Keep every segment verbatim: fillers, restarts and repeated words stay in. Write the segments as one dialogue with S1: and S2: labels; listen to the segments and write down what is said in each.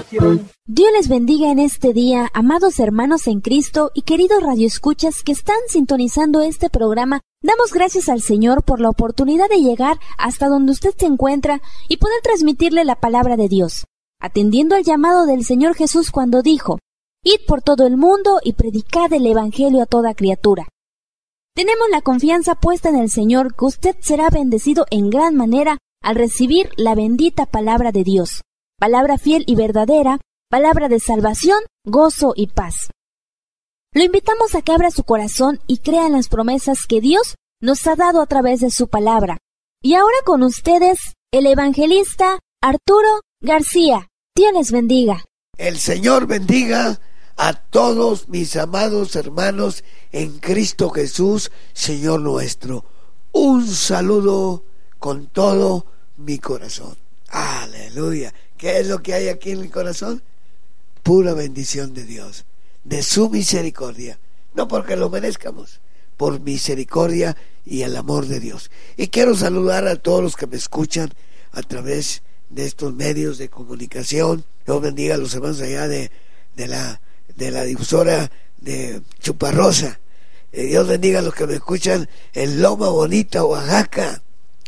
S1: oración.
S2: Dios les bendiga en este día, amados hermanos en Cristo y queridos radioescuchas que están sintonizando este programa. Damos gracias al Señor por la oportunidad de llegar hasta donde usted se encuentra y poder transmitirle la palabra de Dios, atendiendo al llamado del Señor Jesús cuando dijo: «Id por todo el mundo y predicad el Evangelio a toda criatura». Tenemos la confianza puesta en el Señor que usted será bendecido en gran manera al recibir la bendita palabra de Dios, palabra fiel y verdadera, palabra de salvación, gozo y paz. Lo invitamos a que abra su corazón y crea en las promesas que Dios nos ha dado a través de su palabra. Y ahora con ustedes, el evangelista Arturo García. Dios les bendiga.
S3: El Señor bendiga a todos mis amados hermanos en Cristo Jesús, Señor nuestro. Un saludo con todo mi corazón. Aleluya. ¿Qué es lo que hay aquí en mi corazón? Pura bendición de Dios, de su misericordia, no porque lo merezcamos, por misericordia y el amor de Dios. Y quiero saludar a todos los que me escuchan a través de estos medios de comunicación. Dios bendiga a los hermanos allá de, de la de la difusora de Chuparrosa. Eh, Dios bendiga a los que me escuchan en Loma Bonita, Oaxaca.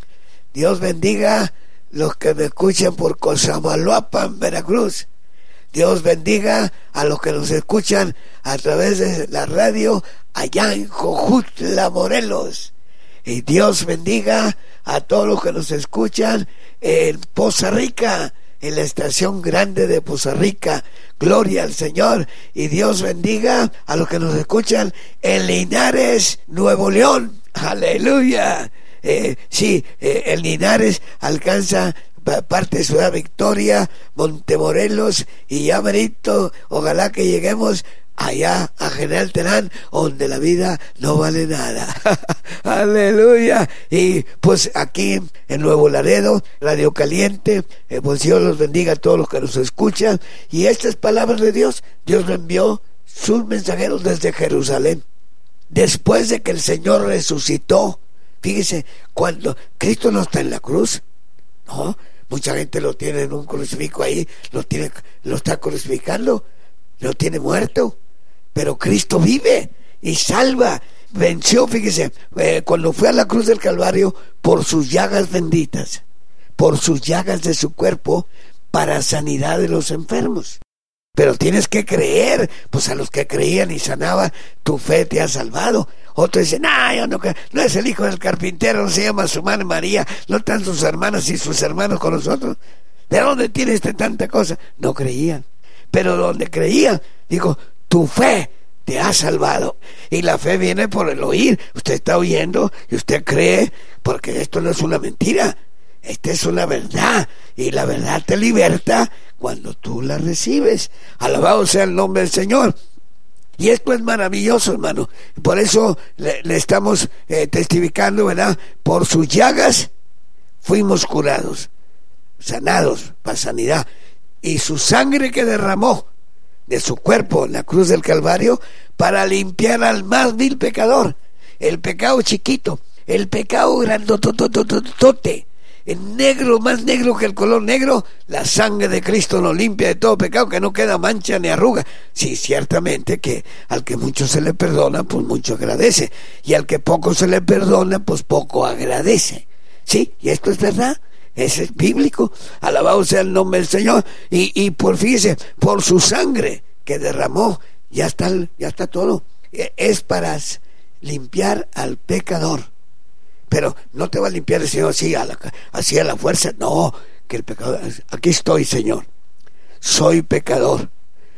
S3: Dios bendiga los que me escuchan por Cosamaloapan, Veracruz. Dios bendiga a los que nos escuchan a través de la radio allá en Jojutla, Morelos. Y Dios bendiga a todos los que nos escuchan en Poza Rica, en la estación grande de Poza Rica. Gloria al Señor. Y Dios bendiga a los que nos escuchan en Linares, Nuevo León. Aleluya. Eh, sí, eh, el Linares alcanza parte de Ciudad Victoria, Montemorelos, y ya merito, ojalá que lleguemos allá a General Terán, donde la vida no vale nada. Aleluya. Y pues aquí en Nuevo Laredo, Radio Caliente, eh, pues Dios los bendiga a todos los que nos escuchan. Y estas palabras de Dios, Dios le envió sus mensajeros desde Jerusalén. Después de que el Señor resucitó, fíjese, cuando Cristo no está en la cruz, no, mucha gente lo tiene en un crucifijo ahí, lo tiene, lo está crucificando, lo tiene muerto, pero Cristo vive y salva, venció, fíjese, eh, cuando fue a la cruz del Calvario, por sus llagas benditas, por sus llagas de su cuerpo, para sanidad de los enfermos. Pero tienes que creer, pues a los que creían y sanaba, tu fe te ha salvado. Otros dicen, no, yo no, no es el hijo del carpintero, no se llama su madre María, no están sus hermanas y sus hermanos con nosotros. ¿De dónde tiene este tanta cosa? No creían. Pero donde creían, digo, tu fe te ha salvado. Y la fe viene por el oír. Usted está oyendo y usted cree, porque esto no es una mentira, esta es una verdad. Y la verdad te liberta cuando tú la recibes. Alabado sea el nombre del Señor. Y esto es maravilloso, hermano. Por eso le, le estamos eh, testificando, ¿verdad? Por sus llagas fuimos curados, sanados para sanidad. Y su sangre que derramó de su cuerpo en la cruz del Calvario para limpiar al más vil pecador. El pecado chiquito, el pecado grandotototote, el negro, más negro que el color negro, la sangre de Cristo nos limpia de todo pecado, que no queda mancha ni arruga. Sí, ciertamente que al que mucho se le perdona, pues mucho agradece, y al que poco se le perdona, pues poco agradece. Sí, y esto es verdad, eso es bíblico. Alabado sea el nombre del Señor. Y, y por fíjese, por su sangre que derramó, ya está, ya está todo. Es para limpiar al pecador. Pero no te va a limpiar el Señor así a la, así a la fuerza. No, que el pecador, aquí estoy, Señor, soy pecador.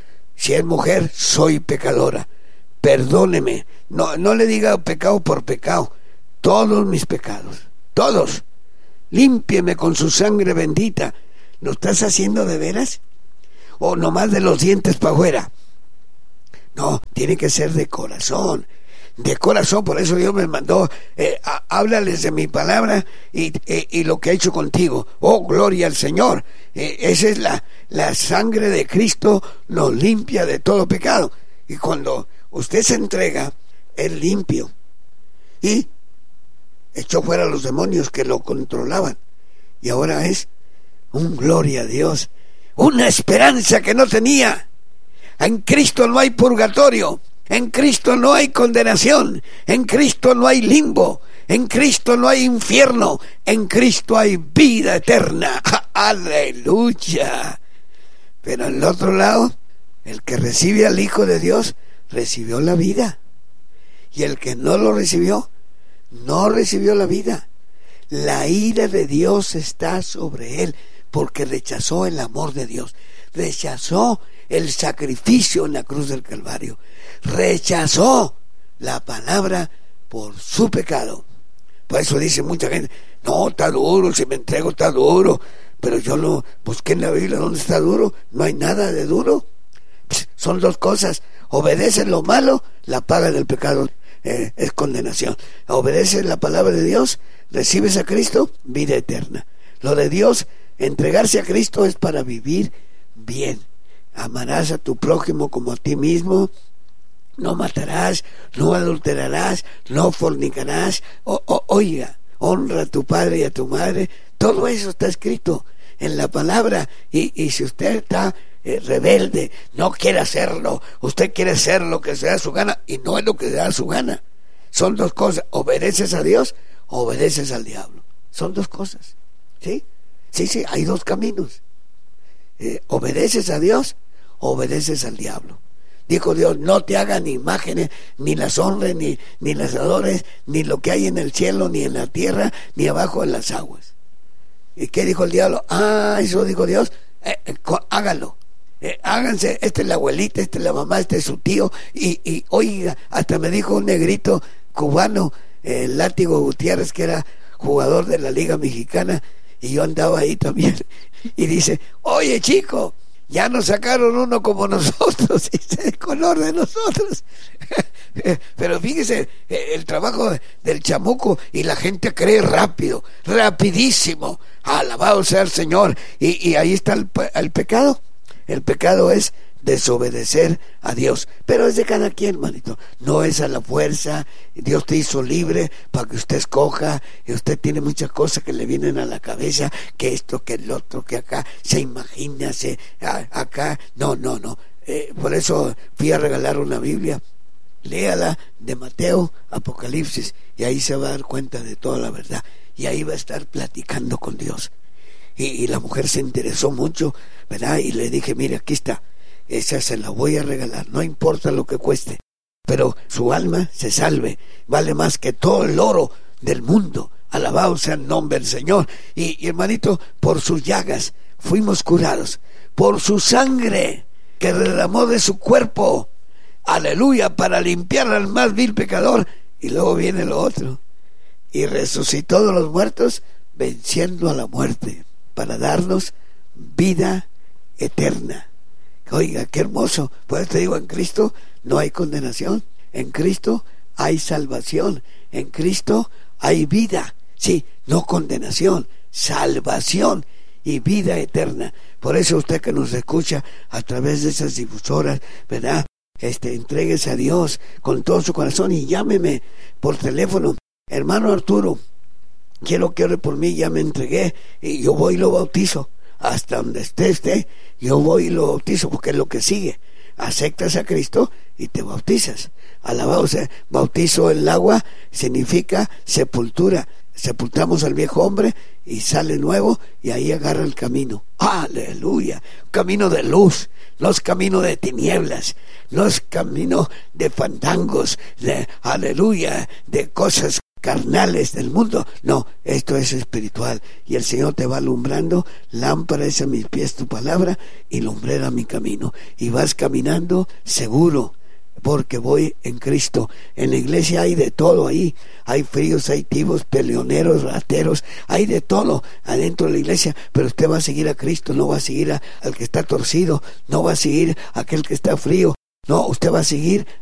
S3: Si es mujer, soy pecadora, perdóneme. No, no le diga pecado por pecado, todos mis pecados, todos. Límpieme con su sangre bendita. ¿Lo estás haciendo de veras? ¿O nomás de los dientes para afuera? No, tiene que ser de corazón. De corazón. Por eso Dios me mandó, eh, a, háblales de mi palabra y, eh, y lo que he hecho contigo. Oh, gloria al Señor. Eh, esa es la, la sangre de Cristo, nos limpia de todo pecado. Y cuando usted se entrega, es limpio. Y echó fuera a los demonios que lo controlaban. Y ahora es un gloria a Dios. una esperanza que no tenía. En Cristo no hay purgatorio, en Cristo no hay condenación, en Cristo no hay limbo, en Cristo no hay infierno, en Cristo hay vida eterna. ¡Aleluya! Pero en el otro lado, el que recibe al Hijo de Dios recibió la vida, y el que no lo recibió no recibió la vida. La ira de Dios está sobre él porque rechazó el amor de Dios, rechazó el sacrificio en la cruz del Calvario, rechazó la palabra por su pecado. Por eso dice mucha gente: no, está duro, si me entrego está duro. Pero yo lo busqué en la Biblia, ¿dónde está duro? No hay nada de duro. Pss, son dos cosas: obedeces lo malo, la paga del pecado eh, es condenación. Obedeces la palabra de Dios, recibes a Cristo, vida eterna. Lo de Dios, entregarse a Cristo, es para vivir bien. Amarás a tu prójimo como a ti mismo. No matarás, no adulterarás, no fornicarás. O, o, oiga, honra a tu padre y a tu madre. Todo eso está escrito en la palabra. Y, y si usted está eh, rebelde, no quiere hacerlo, usted quiere hacer lo que se da su gana, y no es lo que se da su gana. Son dos cosas: obedeces a Dios, obedeces al diablo. Son dos cosas. ¿Sí? Sí, sí, hay dos caminos. Eh, obedeces a Dios, obedeces al diablo. Dijo Dios: no te hagan imágenes, ni las honres, ni, ni las adores, ni lo que hay en el cielo, ni en la tierra, ni abajo en las aguas. ¿Y qué dijo el diablo? Ah, eso dijo Dios. Eh, eh, hágalo. Eh, háganse, esta es la abuelita, esta es la mamá, este es su tío. Y, y oiga, hasta me dijo un negrito cubano, eh, Látigo Gutiérrez, que era jugador de la Liga Mexicana, y yo andaba ahí también, y dice: oye, chico, ya nos sacaron uno como nosotros, dice, el color de nosotros. Pero fíjese el trabajo del chamuco, y la gente cree rápido, rapidísimo. Alabado sea el Señor. Y, y ahí está el, el pecado. El pecado es desobedecer a Dios, pero es de cada quien, hermanito. No es a la fuerza. Dios te hizo libre para que usted escoja, y usted tiene muchas cosas que le vienen a la cabeza, que esto, que el otro, que acá, se imagina, se, a, acá, no, no, no. Eh, por eso fui a regalar una Biblia. Léala, de Mateo, Apocalipsis, y ahí se va a dar cuenta de toda la verdad, y ahí va a estar platicando con Dios. Y, y la mujer se interesó mucho, ¿verdad? Y le dije: mire, aquí está, esa se la voy a regalar, no importa lo que cueste, pero su alma se salve, vale más que todo el oro del mundo. Alabado sea el nombre del Señor. Y, y hermanito, por sus llagas fuimos curados, por su sangre que derramó de su cuerpo, aleluya, para limpiar al más vil pecador. Y luego viene lo otro: y resucitó de los muertos, venciendo a la muerte, para darnos vida eterna. Oiga, qué hermoso. Pues te digo, en Cristo no hay condenación, en Cristo hay salvación, en Cristo hay vida. Sí, no condenación, salvación y vida eterna. Por eso usted que nos escucha a través de esas difusoras, ¿verdad? Este, entréguese a Dios con todo su corazón y llámeme por teléfono: hermano Arturo, quiero que ore por mí, ya me entregué, y yo voy y lo bautizo. Hasta donde esté, esté, yo voy y lo bautizo, porque es lo que sigue. Aceptas a Cristo y te bautizas. Alabado sea. Bautizo en el agua significa sepultura. Sepultamos al viejo hombre y sale nuevo, y ahí agarra el camino. Aleluya. Camino de luz, no es camino de tinieblas, no es camino de fandangos, de aleluya, de cosas carnales del mundo. No, esto es espiritual, y el Señor te va alumbrando. Lámpara es a mis pies tu palabra, y lumbrera mi camino, y vas caminando seguro, porque voy en Cristo. En la iglesia hay de todo ahí. Hay fríos, hay tibios, peleoneros, rateros, hay de todo adentro de la iglesia. Pero usted va a seguir a Cristo, no va a seguir a, al que está torcido, no va a seguir a aquel que está frío. No, usted va a seguir